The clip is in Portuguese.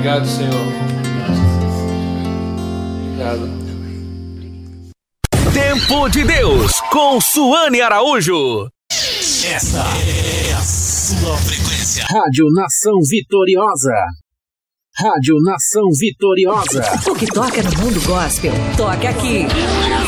Obrigado, Senhor. Obrigado. Tempo de Deus, com Suane Araújo. Esta é a sua frequência. Rádio Nação Vitoriosa. Rádio Nação Vitoriosa. O que toca no mundo gospel, toca aqui.